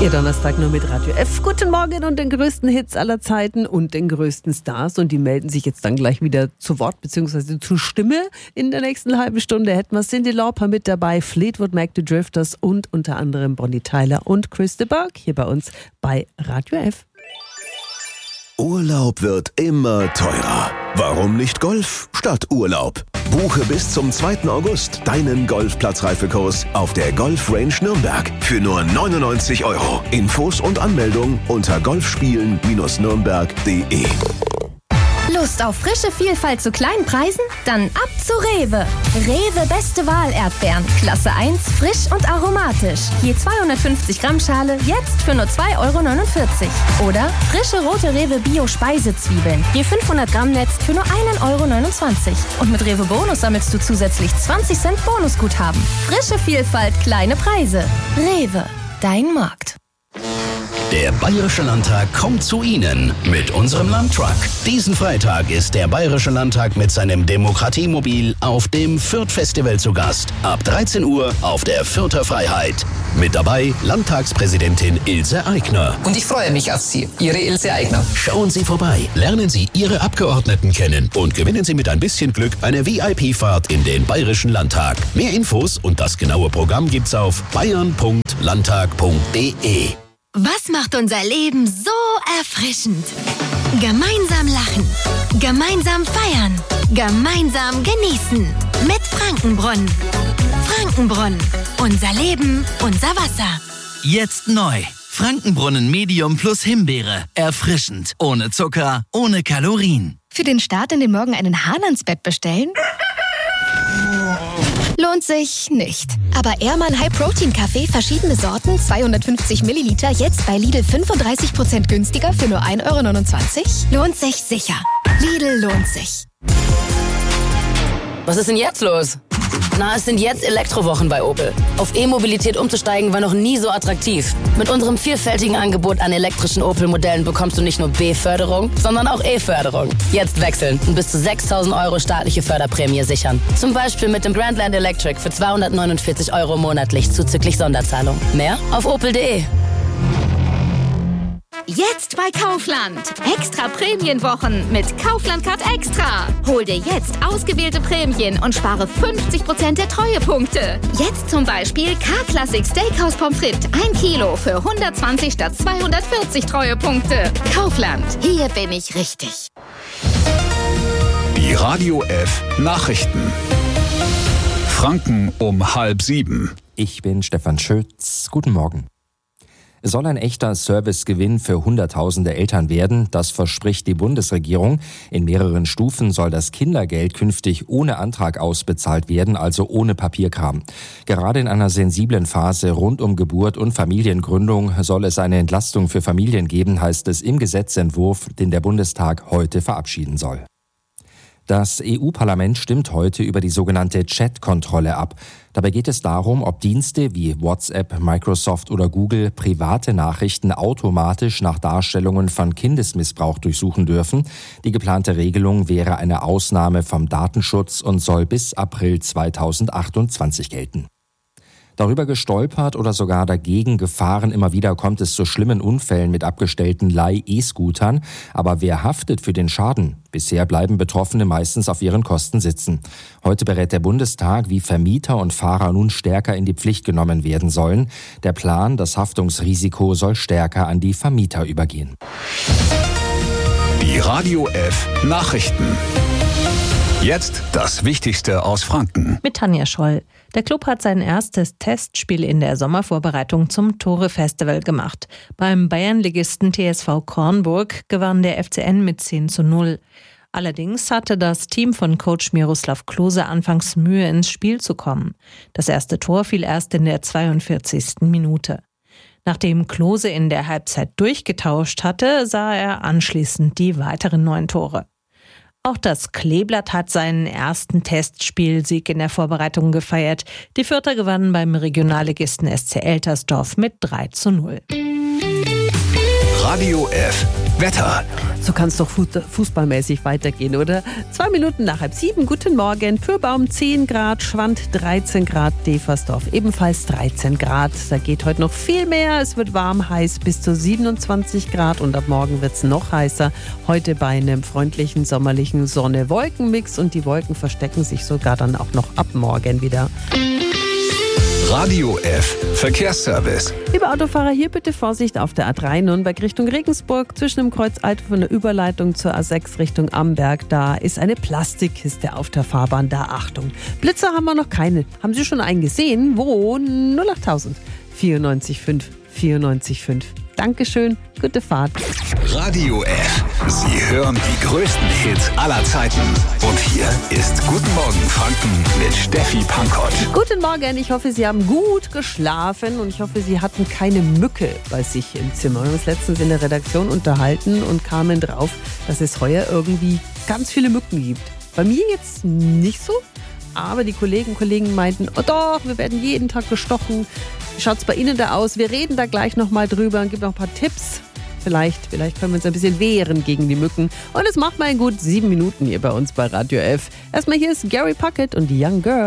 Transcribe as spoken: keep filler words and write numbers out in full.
Ihr Donnerstag nur mit Radio F. Guten Morgen und den größten Hits aller Zeiten und den größten Stars. Und die melden sich jetzt dann gleich wieder zu Wort bzw. zu Stimme. In der nächsten halben Stunde hätten wir Cyndi Lauper mit dabei, Fleetwood Mac, The Drifters und unter anderem Bonnie Tyler und Chris de Burgh hier bei uns bei Radio F. Urlaub wird immer teurer. Warum nicht Golf statt Urlaub? Buche bis zum zweiten August deinen Golfplatzreifekurs auf der Golf Range Nürnberg für nur neunundneunzig Euro. Infos und Anmeldung unter golfspielen Nürnberg punkt de. Lust auf frische Vielfalt zu kleinen Preisen? Dann ab zu Rewe. Rewe beste Wahl Erdbeeren. Klasse eins, frisch und aromatisch. Je zweihundertfünfzig Gramm Schale, jetzt für nur zwei Euro neunundvierzig. Oder frische rote Rewe Bio Speisezwiebeln. Je fünfhundert Gramm Netz für nur einen Euro neunundzwanzig. Und mit Rewe Bonus sammelst du zusätzlich zwanzig Cent Bonusguthaben. Frische Vielfalt, kleine Preise. Rewe, dein Markt. Der Bayerische Landtag kommt zu Ihnen mit unserem Landtruck. Diesen Freitag ist der Bayerische Landtag mit seinem Demokratiemobil auf dem Fürth-Festival zu Gast. Ab dreizehn Uhr auf der Fürther Freiheit. Mit dabei Landtagspräsidentin Ilse Aigner. Und ich freue mich auf Sie, Ihre Ilse Aigner. Schauen Sie vorbei, lernen Sie Ihre Abgeordneten kennen und gewinnen Sie mit ein bisschen Glück eine V I P-Fahrt in den Bayerischen Landtag. Mehr Infos und das genaue Programm gibt's auf bayern punkt landtag punkt de. Was macht unser Leben so erfrischend? Gemeinsam lachen, gemeinsam feiern, gemeinsam genießen. Mit Frankenbrunnen. Frankenbrunnen. Unser Leben, unser Wasser. Jetzt neu. Frankenbrunnen Medium plus Himbeere. Erfrischend. Ohne Zucker, ohne Kalorien. Für den Start in den Morgen einen Hahn ans Bett bestellen? Lohnt sich nicht. Aber Ehrmann High Protein Kaffee, verschiedene Sorten, zweihundertfünfzig Milliliter, jetzt bei Lidl fünfunddreißig Prozent günstiger für nur ein Euro neunundzwanzig? Lohnt sich sicher. Lidl lohnt sich. Was ist denn jetzt los? Na, es sind jetzt Elektrowochen bei Opel. Auf E-Mobilität umzusteigen war noch nie so attraktiv. Mit unserem vielfältigen Angebot an elektrischen Opel-Modellen bekommst du nicht nur B-Förderung, sondern auch E-Förderung. Jetzt wechseln und bis zu sechstausend Euro staatliche Förderprämie sichern. Zum Beispiel mit dem Grandland Electric für zweihundertneunundvierzig Euro monatlich zuzüglich Sonderzahlung. Mehr auf opel punkt de. Jetzt bei Kaufland. Extra Prämienwochen mit Kaufland Card Extra. Hol dir jetzt ausgewählte Prämien und spare fünfzig Prozent der Treuepunkte. Jetzt zum Beispiel K-Classic Steakhouse Pommes frites. ein Kilo für hundertzwanzig statt zweihundertvierzig Treuepunkte. Kaufland. Hier bin ich richtig. Die Radio F Nachrichten. Franken um halb sieben. Ich bin Stefan Schütz. Guten Morgen. Es soll ein echter Servicegewinn für Hunderttausende Eltern werden. Das verspricht die Bundesregierung. In mehreren Stufen soll das Kindergeld künftig ohne Antrag ausbezahlt werden, also ohne Papierkram. Gerade in einer sensiblen Phase rund um Geburt und Familiengründung soll es eine Entlastung für Familien geben, heißt es im Gesetzentwurf, den der Bundestag heute verabschieden soll. Das E U-Parlament stimmt heute über die sogenannte Chat-Kontrolle ab. Dabei geht es darum, ob Dienste wie WhatsApp, Microsoft oder Google private Nachrichten automatisch nach Darstellungen von Kindesmissbrauch durchsuchen dürfen. Die geplante Regelung wäre eine Ausnahme vom Datenschutz und soll bis April zweitausendachtundzwanzig gelten. Darüber gestolpert oder sogar dagegen gefahren, immer wieder kommt es zu schlimmen Unfällen mit abgestellten Leih-E-Scootern. Aber wer haftet für den Schaden? Bisher bleiben Betroffene meistens auf ihren Kosten sitzen. Heute berät der Bundestag, wie Vermieter und Fahrer nun stärker in die Pflicht genommen werden sollen. Der Plan, das Haftungsrisiko soll stärker an die Vermieter übergehen. Die Radio F Nachrichten. Jetzt das Wichtigste aus Franken. Mit Tanja Scholl. Der Club hat sein erstes Testspiel in der Sommervorbereitung zum Tore-Festival gemacht. Beim Bayernligisten T S V Kornburg gewann der F C N mit zehn zu null. Allerdings hatte das Team von Coach Miroslav Klose anfangs Mühe, ins Spiel zu kommen. Das erste Tor fiel erst in der zweiundvierzigsten Minute. Nachdem Klose in der Halbzeit durchgetauscht hatte, sah er anschließend die weiteren neun Tore. Auch das Kleeblatt hat seinen ersten Testspielsieg in der Vorbereitung gefeiert. Die Fürther gewannen beim Regionalligisten S C Eltersdorf mit drei zu null. Radio F Wetter. So kann es doch fußballmäßig weitergehen, oder? Zwei Minuten nach halb sieben, guten Morgen. Pyrbaum zehn Grad, Schwand dreizehn Grad, Deversdorf ebenfalls dreizehn Grad. Da geht heute noch viel mehr. Es wird warm, heiß bis zu siebenundzwanzig Grad und ab morgen wird es noch heißer. Heute bei einem freundlichen sommerlichen Sonne-Wolken-Mix und die Wolken verstecken sich sogar dann auch noch ab morgen wieder. Radio F. Verkehrsservice. Liebe Autofahrer, hier bitte Vorsicht auf der A drei Nürnberg Richtung Regensburg. Zwischen dem Kreuz Alto von der Überleitung zur A sechs Richtung Amberg. Da ist eine Plastikkiste auf der Fahrbahn. Da Achtung. Blitzer haben wir noch keine. Haben Sie schon einen gesehen? Wo? null achttausend vierundneunzig fünf vierundneunzig fünf. Dankeschön, gute Fahrt. Radio F. Sie hören die größten Hits aller Zeiten. Und hier ist Guten Morgen Franken mit Steffi Pankott. Guten Morgen, ich hoffe, Sie haben gut geschlafen und ich hoffe, Sie hatten keine Mücke bei sich im Zimmer. Wir haben uns letztens in der Redaktion unterhalten und kamen drauf, dass es heuer irgendwie ganz viele Mücken gibt. Bei mir jetzt nicht so, aber die Kollegen und Kollegen meinten, oh doch, wir werden jeden Tag gestochen. Wie schaut es bei Ihnen da aus? Wir reden da gleich nochmal drüber und geben noch ein paar Tipps. Vielleicht, vielleicht können wir uns ein bisschen wehren gegen die Mücken. Und das macht mal in gut sieben Minuten hier bei uns bei Radio F. Erstmal hier ist Gary Puckett und die Young Girl.